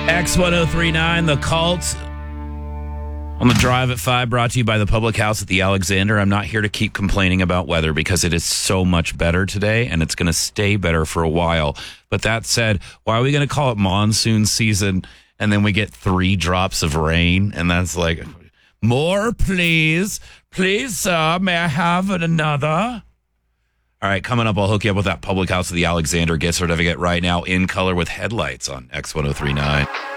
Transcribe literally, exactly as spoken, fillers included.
X ten thirty-nine, The Cult. On the drive at five, brought to you by the Public House at the Alexander. I'm not here to keep complaining about weather because it is so much better today, and it's going to stay better for a while. But that said, why are we going to call it monsoon season, and then we get three drops of rain? And that's like, more, please. Please, sir, may I have another? All right, coming up, I'll hook you up with that Public House of the Alexander gift certificate right now in color with headlights on X ten thirty-nine.